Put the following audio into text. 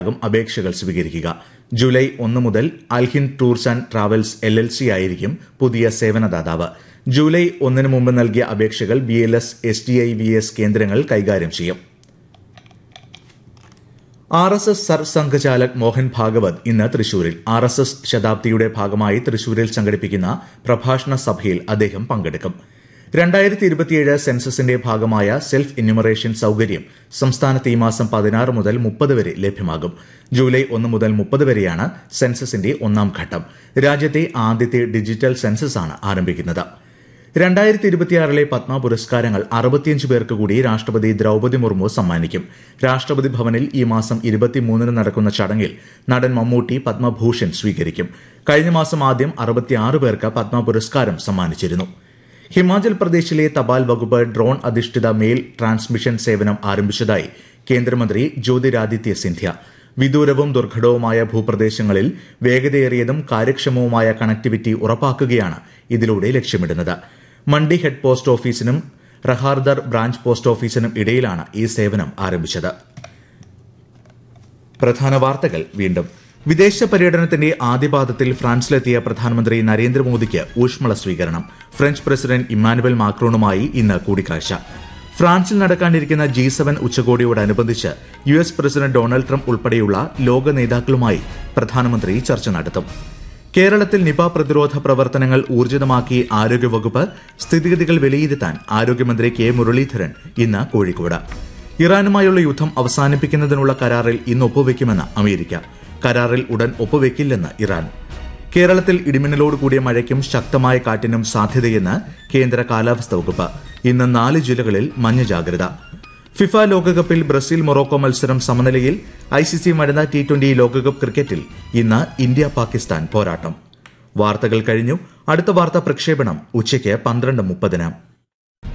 അപേക്ഷകൾ സ്വീകരിക്കുക. ജൂലൈ 1 മുതൽ Alhind tours and travels LLC ആയിരിക്കും പുതിയ സേവനദാതാവ്. ജൂലൈ 1 മുമ്പ് നൽകിയ അപേക്ഷകൾ BLS SDIVS കേന്ദ്രങ്ങൾ കൈകാര്യം ചെയ്യും. RSS സർസംഘചാലക് മോഹൻ ഭാഗവത് ഇന്ന് തൃശൂരിൽ. RSS ശതാബ്ദിയുടെ ഭാഗമായി തൃശൂരിൽ സംഘടിപ്പിക്കുന്ന പ്രഭാഷണ സഭയിൽ അദ്ദേഹം പങ്കെടുക്കും. 2027 സെൻസസിന്റെ ഭാഗമായ സെൽഫ് എന്യൂമറേഷൻ സൌകര്യം സംസ്ഥാനത്ത് ഈ മാസം 16 മുതൽ 30 വരെ ലഭ്യമാകും. ജൂലൈ 1 മുതൽ 30 വരെയാണ് സെൻസസിന്റെ ഒന്നാം ഘട്ടം. രാജ്യത്തെ ആദ്യത്തെ ഡിജിറ്റൽ സെൻസസാണ് ആരംഭിക്കുന്നത്. 2026 പത്മ പുരസ്കാരങ്ങൾ 65 പേർക്ക് കൂടി രാഷ്ട്രപതി ദ്രൌപദി മുർമു സമ്മാനിക്കും. രാഷ്ട്രപതി ഭവനിൽ ഈ മാസം 23 നടക്കുന്ന ചടങ്ങിൽ നടൻ മമ്മൂട്ടി പത്മഭൂഷൺ സ്വീകരിക്കും. കഴിഞ്ഞ മാസം ആദ്യം 66 പേർക്ക് പത്മ പുരസ്കാരം സമ്മാനിച്ചിരുന്നു. ഹിമാചൽ പ്രദേശിലെ തപാൽ വകുപ്പ് ഡ്രോൺ അധിഷ്ഠിത മെയിൽ ട്രാൻസ്മിഷൻ സേവനം ആരംഭിച്ചതായി കേന്ദ്രമന്ത്രി ജ്യോതിരാദിത്യ സിന്ധ്യ. വിദൂരവും ദുർഘടവുമായ ഭൂപ്രദേശങ്ങളിൽ വേഗതയേറിയതും കാര്യക്ഷമവുമായ കണക്ടിവിറ്റി ഉറപ്പാക്കുകയാണ് ഇതിലൂടെ ലക്ഷ്യമിടുന്നത്. മണ്ഡി ഹെഡ് പോസ്റ്റ് ഓഫീസിനും റഹാർദർ ബ്രാഞ്ച് പോസ്റ്റ് ഓഫീസിനും ഇടയിലാണ് ഈ സേവനം ആരംഭിച്ചത്. പ്രധാന വാർത്തകൾ വീണ്ടും. വിദേശ പര്യടനത്തിന്റെ ആദ്യപാദത്തിൽ ഫ്രാൻസിലെത്തിയ പ്രധാനമന്ത്രി നരേന്ദ്രമോദിക്ക് ഊഷ്മള സ്വീകരണം. ഫ്രഞ്ച് പ്രസിഡന്റ് ഇമ്മാനുവൽ മാക്രോണുമായി ഇന്ന് കൂടിക്കാഴ്ച. ഫ്രാൻസിൽ നടക്കാനിരിക്കുന്ന G7 ഉച്ചകോടിയോടനുബന്ധിച്ച് US president Donald Trump ഉൾപ്പെടെയുള്ള ലോക നേതാക്കളുമായി പ്രധാനമന്ത്രി ചർച്ച നടത്തും. കേരളത്തിൽ നിപ പ്രതിരോധ പ്രവർത്തനങ്ങൾ ഊർജിതമാക്കി ആരോഗ്യവകുപ്പ്. സ്ഥിതിഗതികൾ വിലയിരുത്താൻ ആരോഗ്യമന്ത്രി K മുരളീധരൻ ഇന്ന് കോഴിക്കോട്. ഇറാനുമായുള്ള യുദ്ധം അവസാനിപ്പിക്കുന്നതിനുള്ള കരാറിൽ ഇന്ന് ഒപ്പുവെക്കുമെന്ന് അമേരിക്ക. കരാറിൽ ഉടൻ ഒപ്പുവെക്കില്ലെന്ന് ഇറാൻ. കേരളത്തിൽ ഇടിമിന്നലോട് കൂടിയ മഴയ്ക്കും ശക്തമായ കാറ്റിനും സാധ്യതയെന്ന് കേന്ദ്ര കാലാവസ്ഥാ വകുപ്പ്. ഇന്ന് 4 ജില്ലകളിൽ മഞ്ഞ ജാഗ്രത. ഫിഫ ലോകകപ്പിൽ ബ്രസീൽ മൊറോക്കോ മത്സരം സമനിലയിൽ. ICC വനിതാ T20 ലോകകപ്പ് ക്രിക്കറ്റിൽ ഇന്ന് ഇന്ത്യ പാകിസ്ഥാൻ പോരാട്ടം. വാർത്തകൾ കഴിഞ്ഞു. അടുത്ത വാർത്താ പ്രക്ഷേപണം ഉച്ചയ്ക്ക് 12:30.